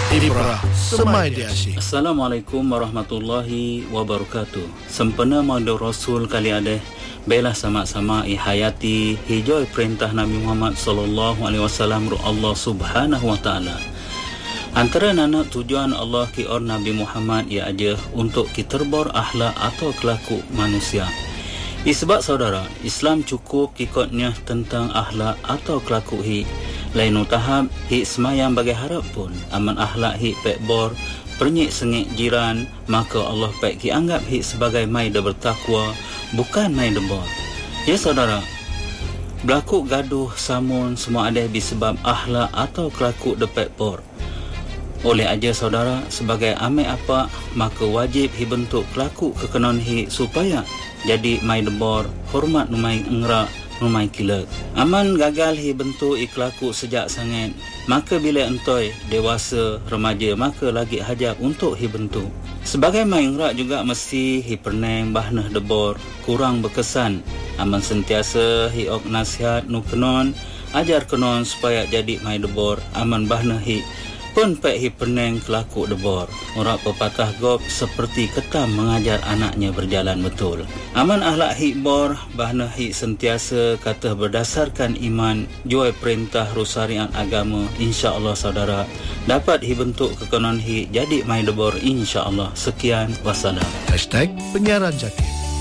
Ibrah Semai di Asyik. Assalamualaikum warahmatullahi wabarakatuh. Sempena Maulid Rasul kali adeh bela sama-sama hayati hijau perintah Nabi Muhammad sallallahu alaihi wasallam ru Allah Subhanahu wa taala. Antara nana tujuan Allah ki or Nabi Muhammad ia aja untuk kiterbor akhlak atau kelaku manusia. Isbab saudara, Islam cukup ikutnya tentang akhlak atau kelaku hi. Lain tahap hi semayang bagi harap pun aman akhlak hi pek bor pernyik sengit jiran, maka Allah pek ki anggap hi sebagai mai dah bertakwa, bukan mai debor. Ya saudara, berlaku gaduh samun semua ada disebab akhlak atau kelaku depek bor. Oleh aja saudara, sebagai amai apa, maka wajib hi bentuk kelaku kekenon hi supaya jadi mai debor, hormat numai engrak, numai kilek. Aman gagal hi bentuk ikhlaku sejak sangat, maka bila entoi dewasa remaja maka lagi hajab untuk hi bentuk. Sebagai mai engrak juga mesti hi perneng bahnah debor, kurang berkesan. Aman sentiasa hi ok nasihat nu kenon, ajar kenon supaya jadi mai debor. Aman bahnah hi pun pek hi peneng kelaku debor. Orang pepatah gop seperti ketam mengajar anaknya berjalan betul. Aman akhlak hi bor, bahna hi sentiasa kata berdasarkan iman, jual perintah rusarian agama, insya-Allah saudara dapat hi bentuk kekonon hi jadi mai debor insya-Allah. Sekian, wassalam. #penyiaran Jakim.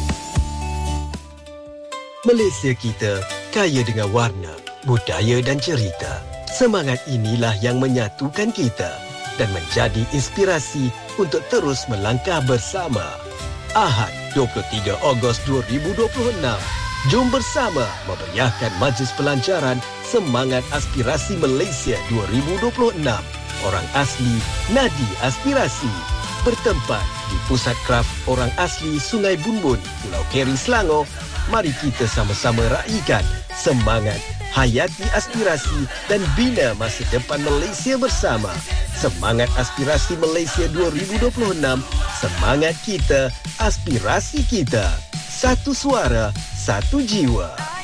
Malaysia kita kaya dengan warna, budaya dan cerita. Semangat inilah yang menyatukan kita dan menjadi inspirasi untuk terus melangkah bersama. Ahad 23 Ogos 2026. Jom bersama memeriahkan majlis pelancaran Semangat Aspirasi Malaysia 2026. Orang asli, nadi aspirasi. Bertempat di Pusat Kraf Orang Asli Sungai Bunbun, Pulau Keri, Selangor. Mari kita sama-sama raikan semangat, hayati aspirasi dan bina masa depan Malaysia bersama. Semangat Aspirasi Malaysia 2026. Semangat kita, aspirasi kita. Satu suara, satu jiwa.